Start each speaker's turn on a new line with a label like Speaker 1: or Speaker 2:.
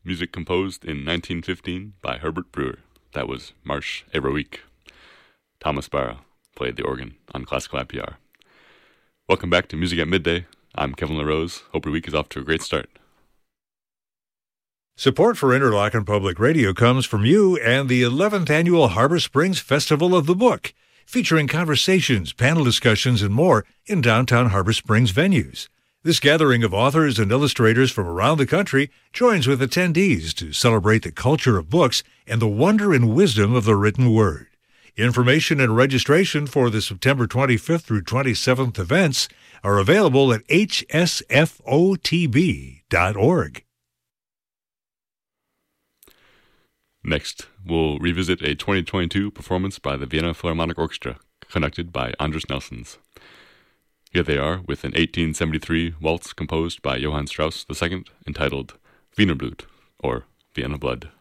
Speaker 1: music composed in 1915 by Herbert Brewer. That was Marche Heroique. Thomas Barra played the organ on Classical IPR. Welcome back to Music at Midday. I'm Kevin LaRose. Hope your week is off to a great start.
Speaker 2: Support for Interlochen Public Radio comes from you and the 11th Annual Harbor Springs Festival of the Book, featuring conversations, panel discussions, and more in downtown Harbor Springs venues. This gathering of authors and illustrators from around the country joins with attendees to celebrate the culture of books and the wonder and wisdom of the written word. Information and registration for the September 25th through 27th events are available at hsfotb.org.
Speaker 1: Next, we'll revisit a 2022 performance by the Vienna Philharmonic Orchestra, conducted by Andris Nelsons. Here they are with an 1873 waltz composed by Johann Strauss II entitled Wienerblut, or Vienna Blood.